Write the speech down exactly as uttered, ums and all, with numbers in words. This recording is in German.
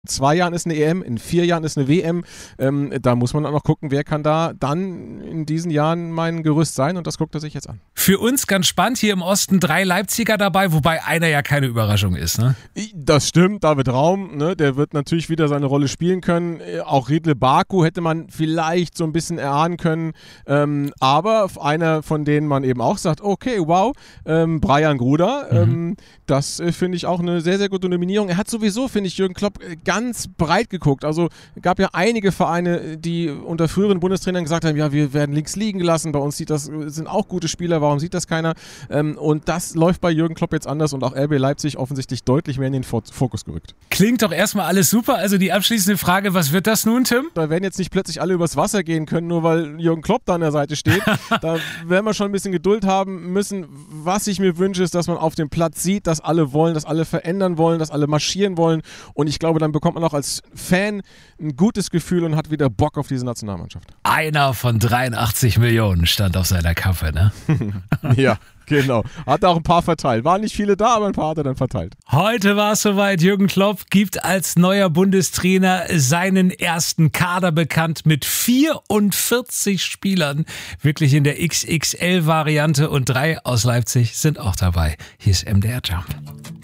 zwei Jahren ist eine E M, in vier Jahren ist eine W M. Ähm, da muss man auch noch gucken, wer kann da dann in diesen Jahren mein Gerüst sein, und das guckt er sich jetzt an. Für uns ganz spannend, hier im Osten drei Leipziger dabei, wobei einer ja keine Überraschung ist, ne? Das stimmt, David Raum, ne, der wird natürlich wieder seine Rolle spielen können. Auch Riedle Baku hätte man vielleicht so ein bisschen erahnen können, ähm, aber einer, von denen man eben auch sagt, okay, wow, ähm, Brian Gruder, mhm. ähm, das äh, finde ich auch eine sehr, sehr gute Nominierung. Er hat sowieso, finde ich, Jürgen Klopp äh, ganz breit geguckt. Also gab ja einige Vereine, die unter früheren Bundestrainern gesagt haben, ja, wir werden links liegen gelassen, bei uns sieht das, sind auch gute Spieler, warum sieht das keiner? Ähm, und das läuft bei Jürgen Klopp jetzt anders und auch R B Leipzig offensichtlich deutlich mehr in den Fokus gerückt. Klingt doch erstmal alles super. Also die abschließende Frage, was wird das nun, Tim? Da werden jetzt nicht plötzlich alle übers Wasser gehen können, nur weil Jürgen Klopp da an der Seite steht. Da werden wir schon ein bisschen Geduld haben müssen. Was ich mir wünsche, ist, dass man auf dem Platz sieht, dass alle wollen, dass alle verändern wollen, dass alle marschieren wollen, und ich glaube, dann bekommt man auch als Fan ein gutes Gefühl und hat wieder Bock auf diese Nationalmannschaft. Einer von dreiundachtzig Millionen stand auf seiner Kappe, ne? Ja. Genau, hat auch ein paar verteilt. Waren nicht viele da, aber ein paar hat er dann verteilt. Heute war es soweit. Jürgen Klopp gibt als neuer Bundestrainer seinen ersten Kader bekannt mit vierundvierzig Spielern. Wirklich in der X X L-Variante, und drei aus Leipzig sind auch dabei. Hier ist M D R Jump.